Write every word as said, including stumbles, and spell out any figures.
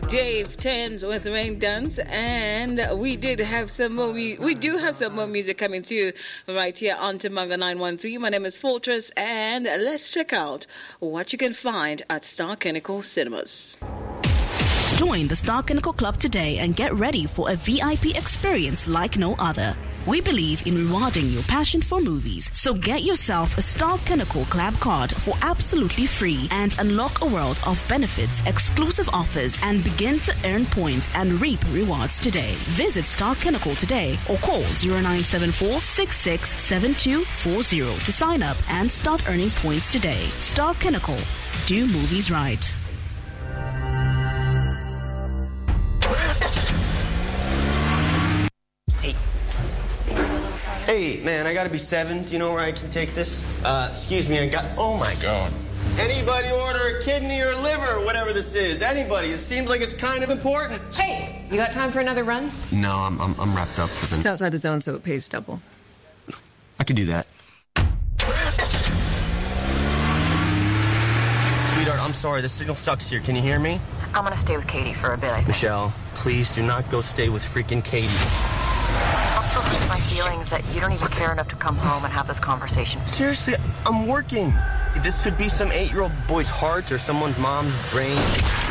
Dave Tens with Rain Dance, and we did have some more. We, we do have some more music coming through right here on Tamanga nine one three. My name is Fortress, and let's check out what you can find at Star Kinnickle Cinemas. Join the Star Kinnickle Club today and get ready for a V I P experience like no other. We believe in rewarding your passion for movies, so get yourself a Star Kinnickle Club card for absolutely free and unlock a world of benefits, exclusive offers, and begin to earn points and reap rewards today. Visit Star Kinnickle today or call zero nine seven four, six six seven two four zero to sign up and start earning points today. Star Kinnickle. Do movies right. Hey, man, I gotta be seven. Do you know where I can take this? Uh, excuse me, I got... Oh, my God. Anybody order a kidney or liver, whatever this is? Anybody. It seems like it's kind of important. Hey, you got time for another run? No, I'm, I'm, I'm wrapped up for the... It's outside the zone, so it pays double. I could do that. Sweetheart, I'm sorry. The signal sucks here. Can you hear me? I'm gonna stay with Katie for a bit, I think. Michelle, please do not go stay with freaking Katie. I'll still hurt my feelings that you don't even care enough to come home and have this conversation. Seriously, I'm working. This could be some eight-year-old boy's heart or someone's mom's brain.